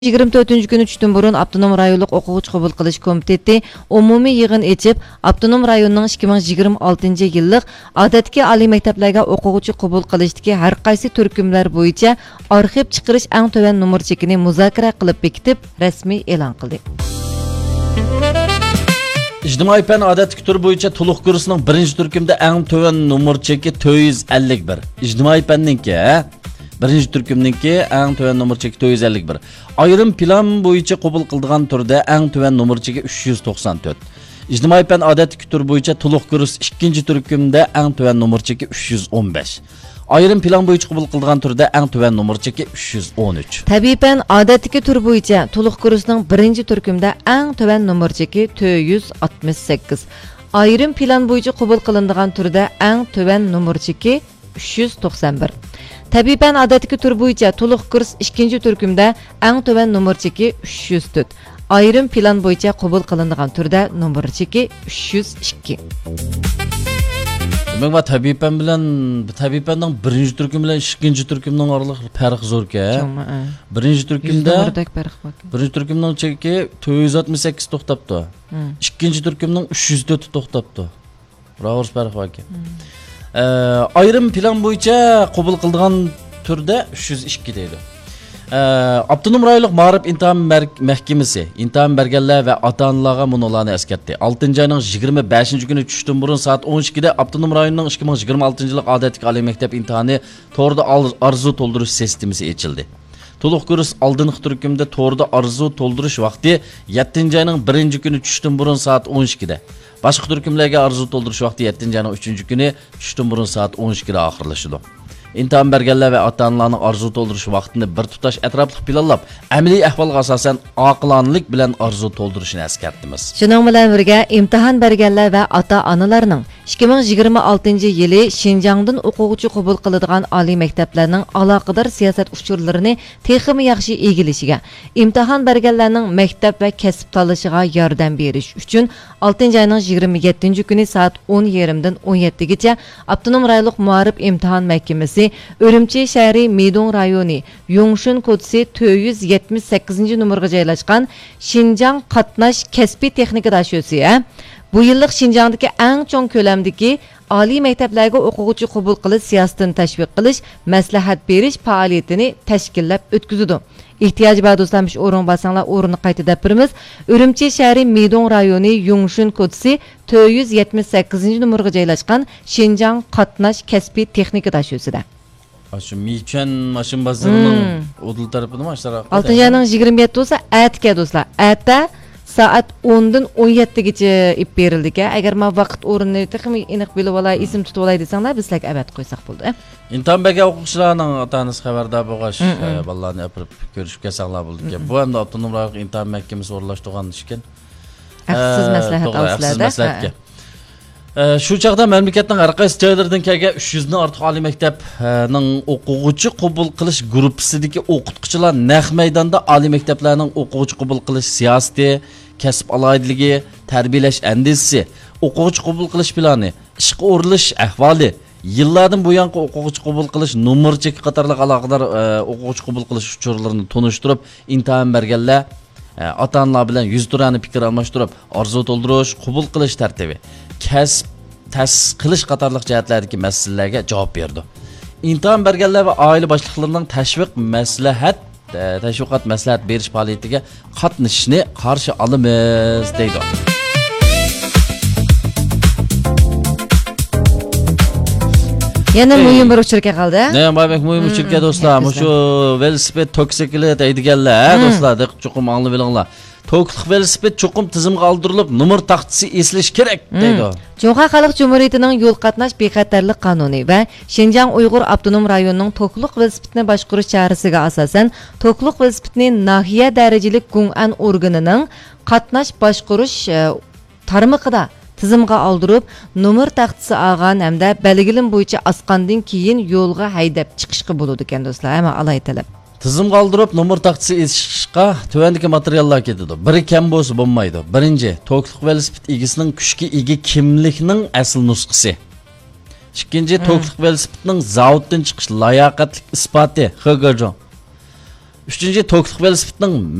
24 günü tushdan burun Abdunum rayonluq o'quvchi qabul qilish komiteti umumiy yig'in etib, Abdunum rayonining 2026 yillik odatdagi oliy maktablarga o'quvchi qabul qilishdagi har qaysi turkumlar bo'yicha arxiv chiqarish eng to'van nomer chekini muzokara qilib bekitib, rasmiy e'lon qildi. İctimai fen odatdagi tur bo'yicha to'liq kursining birinchi turkumda eng to'van nomer cheki 451. İctimai fenninki birinchi turkumniki eng to'van nomer cheki 451. Ayrim plan bo'yicha qabul qildigan turda eng to'van nomer cheki 394. İctimai fen odatdagi tur bo'yicha to'liq kurs ikkinchi turkumda eng to'van nomer cheki 315. Ayrim plan bo'yicha qabul qildigan turda eng to'van nomer cheki 313. Tabiiy fen odatdagi tur bo'yicha to'liq kursning birinchi turkumda eng to'van nomer cheki 468. Ayrim plan bo'yicha qabul qilinadigan turda eng to'van nomer cheki 391. Tabiiy fen odatdagi tur bo'yicha to'liq kurs ikkinchi turkumda eng to'van nomer cheki 304. Ayrim plan bo'yicha qabul qilinadigan turda nomer cheki 302. Demek tabiiy fen bilan tabiiy fenning birinchi turkum bilan ikkinchi turkumning oraliq farqi zo'r-ku. Birinchi turkumda birinchi turkumning cheki 468 to'xtabdi. Ikkinchi turkumning 304 to'xtabdi. Biroz farq bor ekan. Ayrim plan bo'yicha qabul qildigan turda 302 deydi. Abdunum rayonluq ma'rif imtihan mahkamasi imtihan berganlar va ota-onalarga munolarni eskartdi. 6-oyning 25-kuni tushdan burun soat 12 da Abdunum rayonining 2026-yillik odatdagi oliy maktab imtihoni to'g'rida arzu to'ldirish sistemasi ochildi. To'liq kurs oldingi turkumda to'g'rida arzu to'ldirish vaqti 7-oyning 1-kuni tushdan burun soat 12 da. Boshqa turkumlarga arzu to'ldirish vaqti 7-oyning 3-kuni tushdan burun soat 12 da oxirlashadi. İmtihan berganlar va ota-onalarning arzu to'ldirish vaqtini bir tutash atrofli planlab, amaliy ahvolga asosan oqilonlik bilan arzu to'ldirishni eskartamiz. Shuning bilan birga imtihon berganlar va ota-onalarning 2026-yili Şinjandan o'quvchi qabul qiladigan oliy maktablarning aloqador siyosat uchurlarini texmi yaxshi egilishiga, imtihon berganlarning maktab va kasb tanlashiga yordam berish uchun 6-oyning 27-kuni soat 10:30 dan 17gacha Abdunum rayonluq muarif imtihon mahkamasi Ürümçi şəhəri Meydon rayoni Yongshun kodisi 478 numaraga joylashgan Şinjan qatnash kasbiy texnika dashyosi bu yillik Şinjandagi eng cho'ng ko'lamdagi oliy maktablarga o'quvchi qabul qilish siyosatini tashviq qilish, maslahat berish faoliyatini tashkillab o'tkazadi. Ehtiyoji bor do'stlarimiz o'rin basanglar o'rinni qayta dapirimiz. Ürümçi şəhəri Meydon rayoni Yongshun kodisi 478 numaraga joylashgan Şinjan qatnash kasbiy texnika dashyosi. Şu Michen maşın bazarının odul tarafını mı aşağı? 6-oyning 27 bo'lsa, atga do'stlar. Atda saat 10dan 17gacha ip berildi. Agar men vaqt o'rinni texmi aniq bilib olay, ism tutib olay desanglar, bizlarga abat qo'ysak bo'ldi. İmtihan bergan o'quvchilarning ota-onasi xabardor bo'lg'ash, bolalarni olib ko'rishib kelsanglar bo'ldi. Bu ham Abdunum rayonluq imtihan mahkamasi o'rlashtirgan ish ekan. Haqsiz maslahat olsizlarda. Shu chaqda mamlakatning har qaysi joylaridan kelgan 300 dan ortiq oliy maktabning o'quvchi qabul qilish gruppasidagi o'qituvchilar naq maydonda oliy maktablarning o'quvchi qabul qilish siyosati, kasb aloyidligi, tarbiyalash andisi, o'quvchi qabul qilish plani, ishga o'rilish ahvoli, yillardan buyon o'quvchi qabul qilish nomer cheki qatorliq aloqador o'quvchi qabul qilish uchurlarini tunishtirib, imtihon berganlar ota-onalar bilan yuz turani fikr almashtirib, arzu to'ldirish, qabul qilish tartibi, kasb ta'sis qilish qatorliq jihatlardagi masalalarga javob berdi. İmtihon berganlar va oila boshliqlarining tashviqot maslahat berish faoliyatiga qatnashishni qarshi olamiz deydi. Yana muhim bir uchurga qoldi. Ne, babak muhim uchurga do'stlar. Shu velosiped toksiklet aydiganlar, do'stlar, chuqum anglab olinglar. Toklik velosiped chuqum tizimga oldirilib, nomer taxtisi esilish kerak deydi. Jo'xa Xalq Cumhuriyatining yo'l qatnash bexatarlik qonuni va Şinjan Uyg'ur Abdunum rayonining toklik velosipedni boshqarish chorasiga asosan toklik velosipedni nahiya darajalik gung'an organining qatnash boshqarish tarmoqida tizimga oldirib, nomer taxtisi olgan hamda belgilim bo'yicha asqandan keyin yo'lga haydab chiqishga bo'ladi ekan do'stlar. Hamma alaytalab. Tizimga oldirib, nomer taxtisi esishga tuvandagi materiallar ketadi. Biri kam bo'lsa bo'lmaydi. Birinchi, toklik velosiped egasining kuchga ega kimlikning asl nusxasi. Ikkinchi, toklik velosipedning zavoddan chiqish layoqatlik isboti, HGJ. 3-tokluk velosipedning